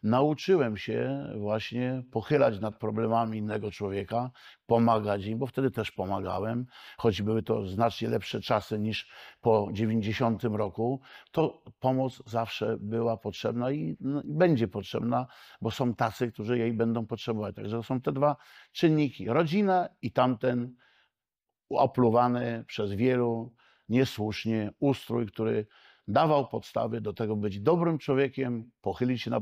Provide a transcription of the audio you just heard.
nauczyłem się właśnie pochylać nad problemami innego człowieka, pomagać im, bo wtedy też pomagałem, choć były to znacznie lepsze czasy niż po 90 roku, to pomoc zawsze była potrzebna i no, i będzie potrzebna, bo są tacy, którzy jej będą potrzebować. Także to są te dwa czynniki: rodzina i tamten opluwany przez wielu niesłusznie ustrój, który dawał podstawy do tego, być dobrym człowiekiem, pochylić się nad